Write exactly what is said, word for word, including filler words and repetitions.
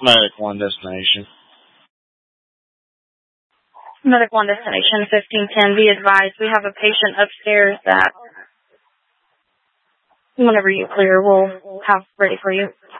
Medic one destination. Medic one destination, fifteen ten. Be advised, we have a patient upstairs that whenever you clear, we'll have ready for you.